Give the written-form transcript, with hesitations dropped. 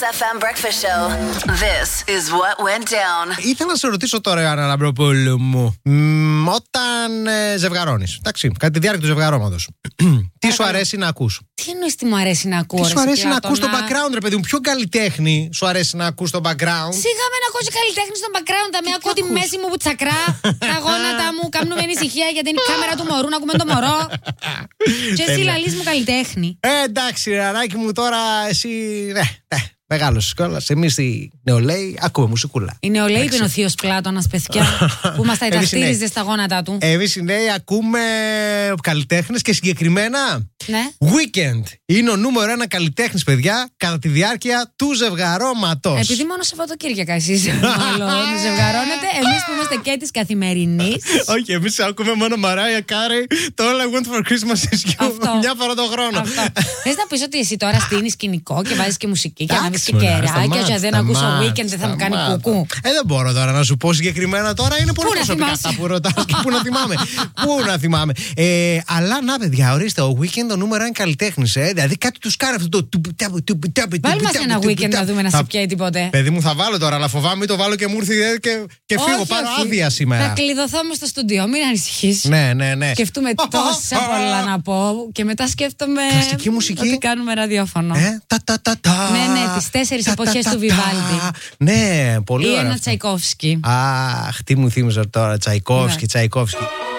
FM breakfast show. This is what went down. Ήθελα να σε ρωτήσω τώρα, Ιωάννα Λαμπροπούλου μου, όταν ζευγαρώνεις, εντάξει, κατά τη διάρκεια του ζευγαρώματος, τι σου αρέσει να ακούς? Τι εννοείς τι μου αρέσει να ακούω? Τι σου αρέσει να ακούς στο background, ρε παιδί μου? Ποιο καλλιτέχνη σου αρέσει να ακούς στο background? Σιγά με να ακούσει καλλιτέχνη στο background. Τα με ακούω τη μέση μου που τσακρά, τα γόνατα μου κάνουμε ανησυχία γιατί είναι η κάμερα του μωρού να ακούμε το μωρό. Και εσύ λαλείς μου καλλιτέχνη. Εντάξει, Ρανάκι μου, τώρα εσύ. Μεγάλος κιόλας. Εμείς οι νεολαίοι ακούμε μουσικούλα. Οι νεολαίοι είναι ο θείος Πλάτωνας, παιδιά, που μας τα ταυτίριζε στα γόνατα του. Εμείς οι νέοι ακούμε καλλιτέχνες και συγκεκριμένα. Ναι. Weekend είναι ο νούμερο 1 καλλιτέχνης, παιδιά, κατά τη διάρκεια του ζευγαρώματος. Επειδή μόνο Σαββατοκύριακα εσείς μάλλον ζευγαρώνετε, εμείς που είμαστε και της καθημερινής. Όχι, εμείς ακούμε μόνο Mariah Carey, το All I Want for Christmas is You. Μια φορά το χρόνο. Θες να πεις ότι εσύ τώρα στείνεις σκηνικό και βάζεις και μουσική και ανάβεις και κεράκια, και δεν ακούσω Weekend δεν θα μου κάνει κουκού. Δεν μπορώ τώρα να σου πω συγκεκριμένα τώρα, είναι πολύ προσωπικά αυτά που ρωτάς και πού να θυμάμαι. Πού να θυμάμαι. Αλλά να, παιδιά, ορίστε, ο Weekend ο νούμερο 1 καλλιτέχνης, δηλαδή κάτι τους κάνει αυτό το. Βάλει μας ένα Weekend να δούμε να σε πιέει τίποτε. Παιδί μου, θα βάλω τώρα, αλλά φοβάμαι μην το βάλω και μου έρθει και φύγω. Πάρω άδεια σήμερα. Θα κλειδωθώ μες στο στούντιο, μην ανησυχείς. Ναι. Σκεφτούμε τόσα πολλά να πω και μετά σκέφτομαι. Κλασική μουσική. Ότι κάνουμε ραδιόφωνο. Ναι, τις 4 εποχές του Βιβάλντι. Ναι, πολύ ωραία. Ή ένα Τσαϊκόφσκι. Αχ, τι μου θύμιζε τώρα, Τσαϊκόφσκι.